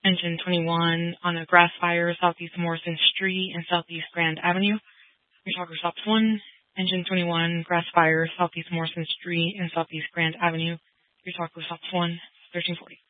Engine 21 on a grass fire, Southeast Morrison Street and Southeast Grand Avenue. Your talker stops 1. Engine 21, grass fire, Southeast Morrison Street and Southeast Grand Avenue. Your talker stops 1, 1340.